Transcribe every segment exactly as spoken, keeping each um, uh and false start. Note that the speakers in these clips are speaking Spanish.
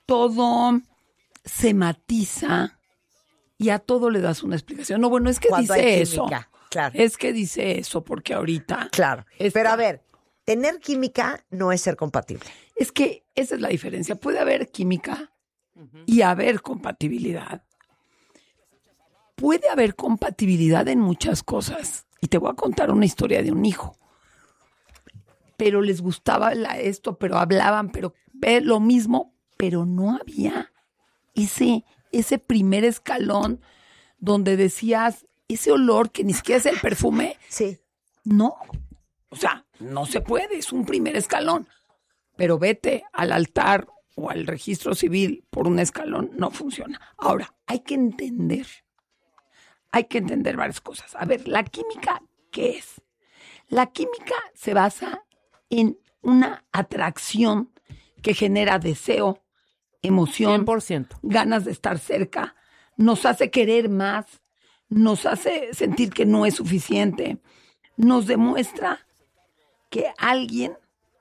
todo se matiza y a todo le das una explicación. No, bueno, es que Cuando dice hay eso. química, claro. Es que dice eso porque ahorita... Claro. está- Pero a ver, tener química no es ser compatible. Es que esa es la diferencia. Puede haber química y haber compatibilidad. Puede haber compatibilidad en muchas cosas. Y te voy a contar una historia de un hijo. Pero les gustaba la- esto, pero hablaban, pero ve lo mismo, pero no había ese, ese primer escalón donde decías, ese olor que ni siquiera es el perfume, Sí. no. O sea, no se puede, es un primer escalón. Pero vete al altar o al registro civil por un escalón, no funciona. Ahora, hay que entender, hay que entender varias cosas. A ver, la química, ¿qué es? La química se basa en una atracción que genera deseo, emoción, cien por ciento. ganas de estar cerca, nos hace querer más, nos hace sentir que no es suficiente, nos demuestra que alguien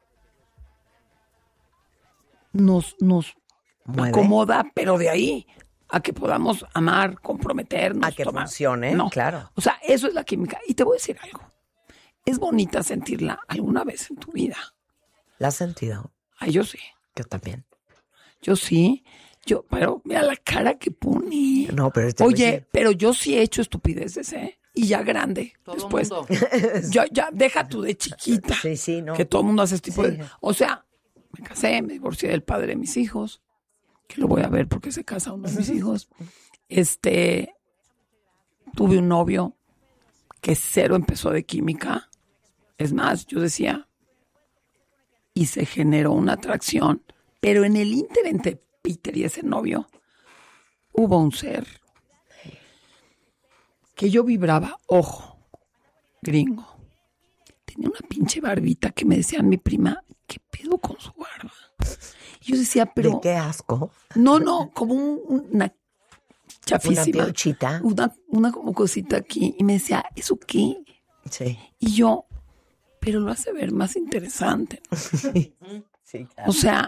nos, nos Mueve. acomoda, pero de ahí a que podamos amar, comprometernos. A que tomar- funcione, No. claro. O sea, eso es la química. Y te voy a decir algo. Es bonita sentirla alguna vez en tu vida. ¿La has sentido? Ay, yo sí. Yo también. Yo sí. Yo, pero mira la cara que pone. No, pero te voy a Oye, decir- pero yo sí he hecho estupideces, ¿eh? Y ya grande. Todo después. mundo. Yo, ya, deja tú de chiquita. Sí, sí, no. Que todo el mundo hace este tipo Sí. de... O sea, me casé, me divorcié del padre de mis hijos. Que lo voy a ver porque se casa uno de mis hijos. Este... Tuve un novio que cero empezó de química. Es más, yo decía... Y se generó una atracción. Pero en el ínter entre Peter y ese novio... Hubo un ser... que yo vibraba, ojo, gringo. Tenía una pinche barbita que me decía mi prima, ¿qué pedo con su barba? Y yo decía, pero... ¿De qué asco? No, no, como un- una chafísima. Una piochita. Una, una como cosita aquí. Y me decía, ¿eso qué? Sí. Y yo, pero lo hace ver más interesante. Sí, claro. O sea,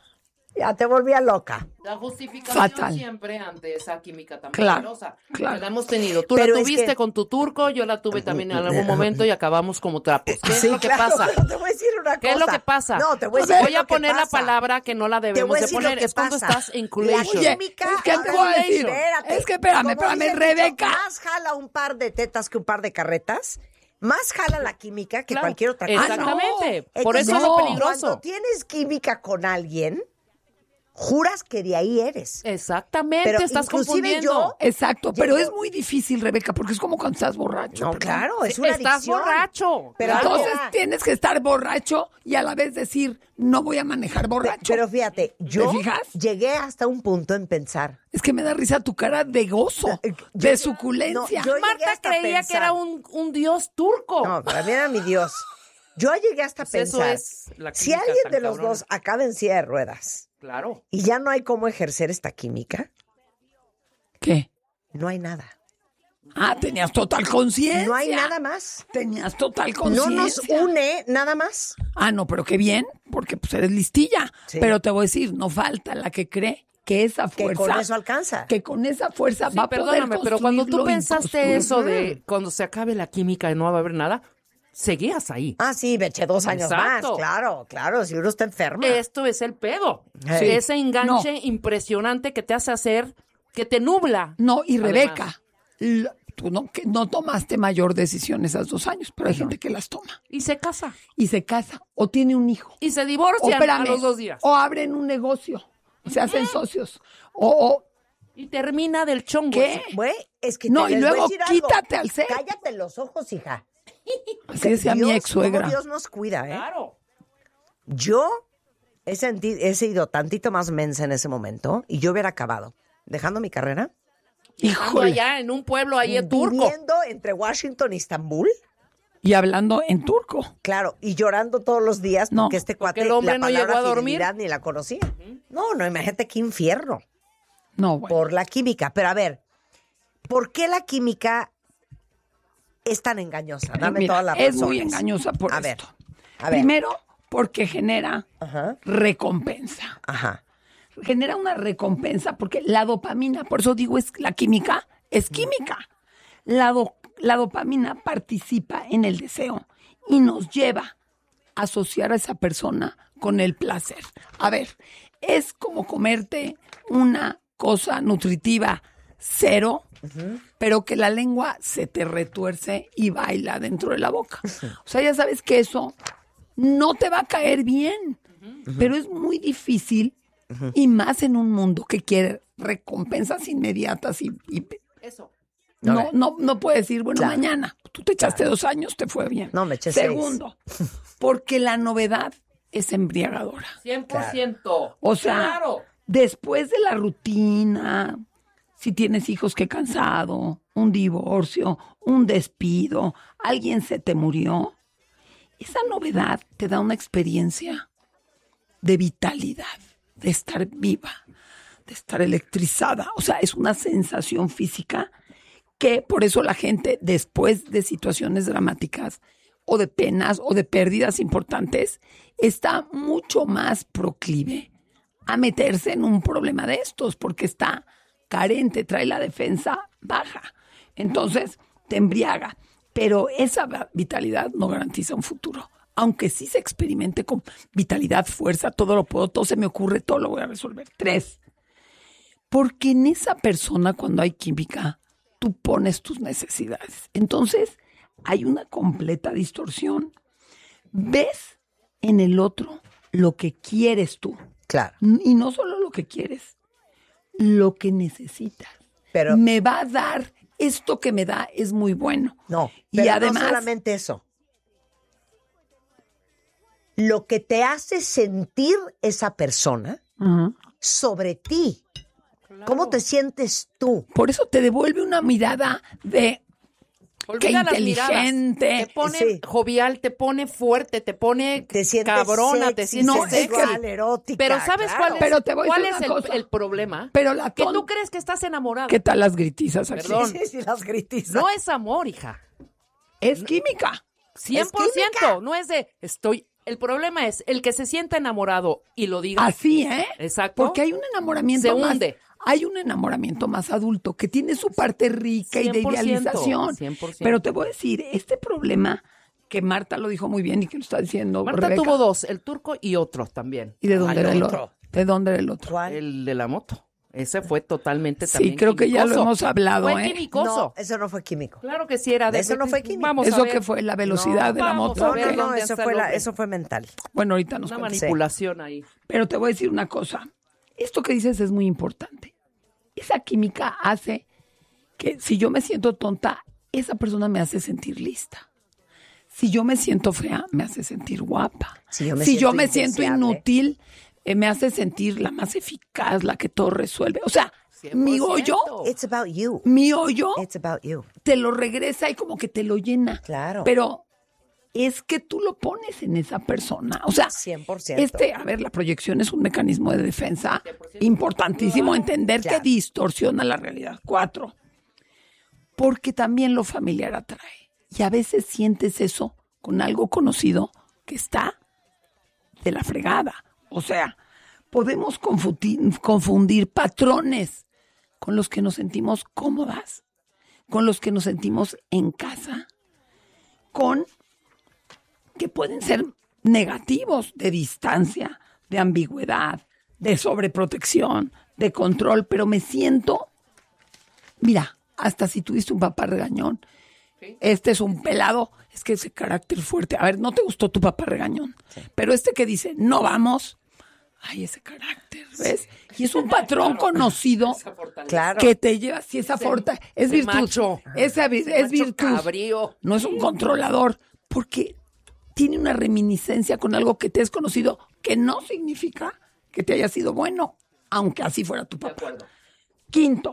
Ya te volvía loca. La justificación Fatal. siempre ante esa química tan Claro, poderosa. claro. La hemos tenido. Tú Pero la es tuviste que- con tu turco, yo la tuve también en algún momento y acabamos como trapos. ¿Qué es Sí, lo que claro, pasa? pero te voy a decir una cosa. ¿Qué es lo que pasa? No, te voy a decir Voy lo a que poner la pasa. palabra que no la Te debemos voy a de decir poner. lo que Es cuando pasa. estás en collation. La química... es que te voy a decir, Espérate. es que espérame, Como espérame, dice el Rebeca. dicho, más jala un par de tetas que un par de carretas. Más jala la química que Claro, cualquier otra cosa. Exactamente. Ah, no. Por eso Entonces, es lo no. peligroso. Cuando tienes química con alguien, juras que de ahí eres. Exactamente, Pero estás inclusive confundiendo. yo- exacto, pero Llegó- es muy difícil, Rebeca, porque es como cuando estás borracho. No, perdón. claro, es una Estás adicción. borracho. Pero Claro. Entonces mira, tienes que estar borracho y a la vez decir, no voy a manejar borracho. Pero fíjate, yo fijas? llegué hasta un punto en pensar. Es que me da risa tu cara de gozo, Eh, de yo- suculencia. no, yo- llegué Marta hasta creía pensar. que era un, un dios turco. No, para mí era mi Dios. Yo llegué hasta Pues eso pensar, es la si química alguien tan de los cabrona. dos acaba en silla de ruedas Claro. y ya no hay cómo ejercer esta química, ¿Qué? no hay nada. Ah, tenías total conciencia. No hay nada más. Tenías total No conciencia. nos une nada más. Ah, no, pero qué bien, porque pues eres listilla. Sí. Pero te voy a decir, no falta la que cree que esa Que fuerza... con eso alcanza. que con esa fuerza Sí, va a poder perdóname, pero cuando tú construir lo pensaste eso inconstruible. de cuando se acabe la química y no va a haber nada, seguías ahí. Ah, sí, me eché dos años Exacto. más. Claro, claro, si uno está enfermo. Esto es el pedo. Sí. Ese enganche impresionante que te hace hacer, que te nubla. No, y Además. Rebeca, l- tú no, que no tomaste mayor decisión esos dos años, pero hay gente que las toma. Y se casa. Y se casa, o tiene un hijo. Y se O, divorcian espérame, a los dos días. o abren un negocio, se hacen socios. O, o- Y termina del chongo. ¿qué? Güey, es que No, te y les voy a luego decir algo. quítate al set. Cállate los ojos, hija. Así decía mi Dios, ex suegra. cómo Dios nos cuida, ¿eh? Claro. Yo he, senti- he sido tantito más mensa en ese momento y yo hubiera acabado dejando mi carrera, Estando Híjole. allá en un pueblo ahí en turco. viviendo entre Washington y Estambul, Y hablando en turco. claro, y llorando todos los días No, porque este porque cuate el hombre la no palabra llegó a dormir. fidelidad ni la conocía. No, no, imagínate qué infierno No, bueno. por la química. Pero a ver, ¿por qué la química es tan engañosa? Dame Mira, todas las es razones. muy engañosa por A ver, esto. a ver. Primero, porque genera Ajá, recompensa. ajá. genera una recompensa, porque la dopamina, por eso digo, es la química, es química. La, do, la dopamina participa en el deseo y nos lleva a asociar a esa persona con el placer. A ver, es como comerte una cosa nutritiva cero, uh-huh. pero que la lengua se te retuerce y baila dentro de la boca. Uh-huh. O sea, ya sabes que eso no te va a caer bien, uh-huh. pero es muy difícil, uh-huh. y más en un mundo que quiere recompensas inmediatas y... y eso. No, no, no, no puedes decir, bueno, claro. mañana. Tú te echaste claro. dos años, te fue bien. No, me eché Segundo, seis. porque la novedad es embriagadora. cien por ciento. Claro. O sea, claro. después de la rutina... Si tienes hijos, qué cansado, un divorcio, un despido, alguien se te murió. Esa novedad te da una experiencia de vitalidad, de estar viva, de estar electrizada. O sea, es una sensación física que por eso la gente, después de situaciones dramáticas o de penas o de pérdidas importantes, está mucho más proclive a meterse en un problema de estos, porque está... carente, trae la defensa baja. Entonces, te embriaga. Pero esa vitalidad no garantiza un futuro. Aunque sí se experimente con vitalidad, fuerza, todo lo puedo, todo se me ocurre, todo lo voy a resolver. Tres, porque en esa persona, cuando hay química, tú pones tus necesidades. Entonces, hay una completa distorsión. Ves en el otro lo que quieres tú. Claro. Y no solo lo que quieres, lo que necesitas. Pero me va a dar, esto que me da es muy bueno. No, y pero además, no solamente eso. Lo que te hace sentir esa persona uh-huh. sobre ti. Claro. ¿Cómo te sientes tú? Por eso te devuelve una mirada de... Olvida qué inteligente. Te pone sí. jovial, te pone fuerte, te pone te cabrona, sexy, te sientes no, sexual, erótica. Pero ¿sabes claro. cuál es, pero te voy cuál a es el, el problema? Pero la ton... que tú crees que estás enamorado. ¿Qué tal las gritizas aquí? Perdón. Sí, sí, sí, las gritizas. No es amor, hija. Es química. cien por ciento. Es química. No es de estoy... El problema es el que se sienta enamorado y lo diga. Así, ¿eh? Exacto. Porque hay un enamoramiento se más... hunde. Hay un enamoramiento más adulto que tiene su parte rica y de idealización. cien por ciento. Pero te voy a decir, este problema que Marta lo dijo muy bien y que lo está diciendo Marta Rebeca, tuvo dos, el turco y otro también. ¿Y de dónde Ay, era el otro? otro? ¿De dónde era el otro? ¿Cuál? El de la moto. Ese fue totalmente sí, también creo quimicoso. que ya lo hemos hablado, Fue ¿eh? quimicoso. No, eso no fue químico. Claro que sí era. De eso no fue químico. Vamos ¿Eso a ver. que fue? ¿La velocidad no, de la moto? No, no, no, eso fue, la, eso fue mental. Bueno, ahorita nos Una cuentas. manipulación sí. ahí. Pero te voy a decir una cosa. Esto que dices es muy importante. Esa química hace que si yo me siento tonta, esa persona me hace sentir lista. Si yo me siento fea, me hace sentir guapa. Si yo me, si siento, yo me siento inútil, eh, me hace sentir la más eficaz, la que todo resuelve. O sea, cien por ciento. Mi hoyo, It's about you. mi hoyo, It's about you. te lo regresa y como que te lo llena. Claro. Pero es que tú lo pones en esa persona. O sea, cien por ciento. este, a ver, la proyección es un mecanismo de defensa importantísimo. Entender claro. que distorsiona la realidad. Cuatro. Porque también lo familiar atrae. Y a veces sientes eso con algo conocido que está de la fregada. O sea, podemos confundir, confundir patrones con los que nos sentimos cómodas, con los que nos sentimos en casa, con que pueden ser negativos, de distancia, de ambigüedad, de sobreprotección, de control, pero me siento, mira, hasta si tuviste un papá regañón, ¿sí? Este es un pelado, es que ese carácter fuerte, a ver, no te gustó tu papá regañón, sí. Pero este que dice, no vamos, ay, ese carácter, ¿ves? Sí. Y es un patrón claro. conocido claro. que te lleva, si esa fortaleza, es virtud, macho, esa es virtud, cabrío. No es un controlador, porque tiene una reminiscencia con algo que te es conocido, que no significa que te haya sido bueno, aunque así fuera tu papá. Quinto,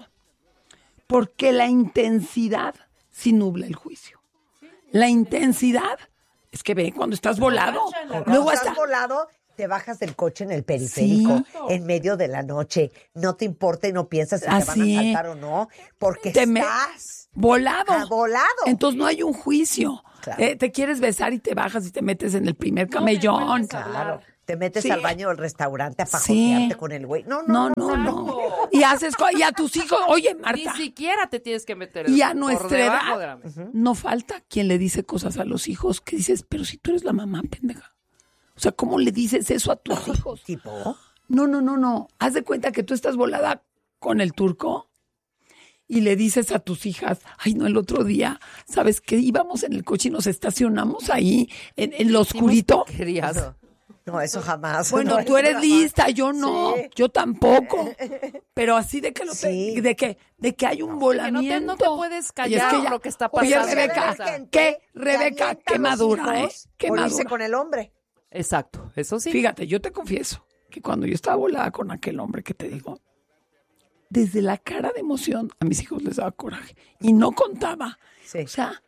porque la intensidad sí nubla el juicio. La intensidad es que ve cuando estás volado. Cuando Luego estás hasta... volado, te bajas del coche en el periférico, sí. en medio de la noche. No te importa y no piensas si así te van a saltar o no, porque te estás me... volado. Ah, volado. Entonces no hay un juicio. Claro. Eh, te quieres besar y te bajas y te metes en el primer camellón. No claro. Te metes sí. al baño del restaurante a pajotearte sí. con el güey. No no no, no, no. no. Y haces, y a tus hijos, oye, Marta. Ni siquiera te tienes que meter. Y a nuestra edad, uh-huh. no falta quien le dice cosas a los hijos que dices, pero si tú eres la mamá, pendeja. O sea, ¿cómo le dices eso a tus hijos? ¿Tipo? No, no, no, no. Haz de cuenta que tú estás volada con el turco y le dices a tus hijas, ay, no, el otro día, ¿sabes qué? Íbamos en el coche y nos estacionamos ahí, en, en lo oscurito. Querías. No, eso jamás. Bueno, no, tú eres lista, yo no, sí. yo tampoco. Pero así de que lo sí. te, de que de que hay un volamiento. No te, no te puedes callar es que ya, lo que está pasando. Oye, Rebeca, ¿qué? Rebeca, qué madura, ¿eh? Qué madura. con el hombre. Exacto, eso sí. Fíjate, yo te confieso que cuando yo estaba volada con aquel hombre que te digo, desde la cara de emoción a mis hijos les daba coraje y no contaba. Sí. O sea,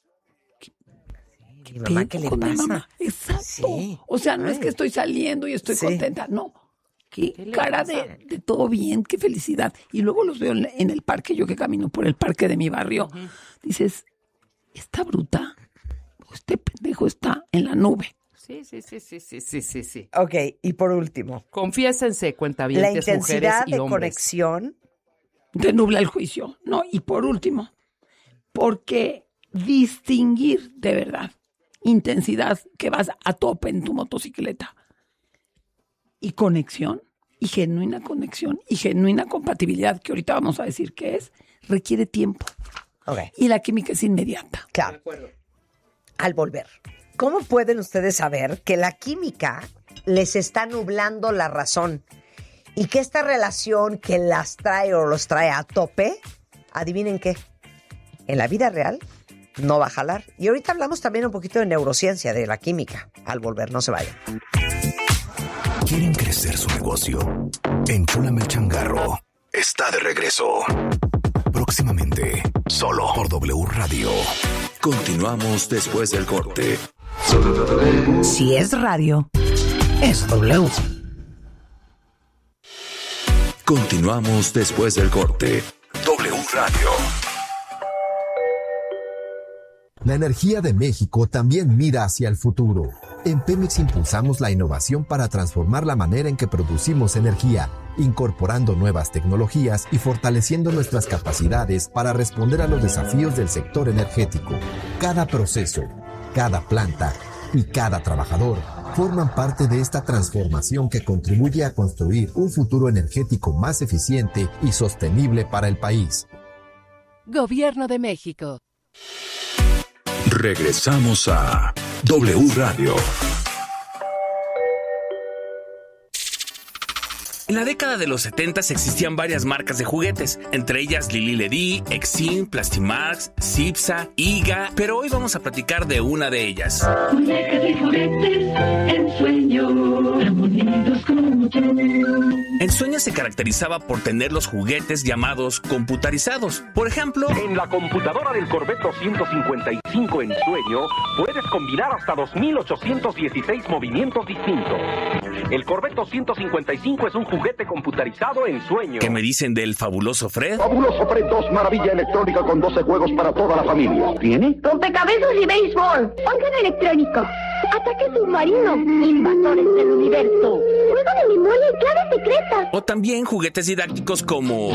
¿Qué, mamá, ¿qué le pasa? Mamá? Exacto. Sí. O sea, no Ay. es que estoy saliendo y estoy sí. contenta, no. Qué, ¿Qué cara de, de todo bien, qué felicidad. Y luego los veo en, en el parque, yo que camino por el parque de mi barrio. Uh-huh. Dices, esta bruta, este pendejo está en la nube. Sí, sí, sí, sí, sí, sí, sí, sí. Ok, y por último. Confiésense, cuentavientes, mujeres y hombres. La intensidad de conexión. Te nubla el juicio. No, y por último, porque distinguir de verdad intensidad que vas a tope en tu motocicleta y conexión y genuina conexión y genuina compatibilidad, que ahorita vamos a decir qué es, requiere tiempo. Okay. Y la química es inmediata. Claro. Al volver, ¿cómo pueden ustedes saber que la química les está nublando la razón y que esta relación que las trae o los trae a tope, adivinen qué, en la vida real no va a jalar? Y ahorita hablamos también un poquito de neurociencia, de la química. Al volver, no se vayan. ¿Quieren crecer su negocio? Enchúlame el changarro. Está de regreso. Próximamente, solo por W Radio. Continuamos después del corte. Si es radio, es W. Continuamos después del corte. W Radio. La energía de México también mira hacia el futuro. En Pemex impulsamos la innovación para transformar la manera en que producimos energía, incorporando nuevas tecnologías y fortaleciendo nuestras capacidades para responder a los desafíos del sector energético. Cada proceso, cada planta y cada trabajador forman parte de esta transformación que contribuye a construir un futuro energético más eficiente y sostenible para el país. Gobierno de México. Regresamos a W Radio. En la década de los setentas existían varias marcas de juguetes, entre ellas Lili Ledy, Exim, Plastimax, Cipsa, Iga, pero hoy vamos a platicar de una de ellas. Muñecas y juguetes, Ensueño, tan bonitos como yo. Ensueño se caracterizaba por tener los juguetes llamados computarizados. Por ejemplo, en la computadora del Corvette doscientos cincuenta y cinco Ensueño puedes combinar hasta dos mil ochocientos dieciséis movimientos distintos. El Corvette doscientos cincuenta y cinco es un juguete computarizado Ensueño. ¿Qué me dicen del fabuloso Fred? Fabuloso Fred dos, maravilla electrónica con doce juegos para toda la familia. ¿Tiene? Rompecabezas y béisbol. Órgano electrónico. Ataque submarino. Invasores del universo. Juego de memoria y claves secretas. O también juguetes didácticos como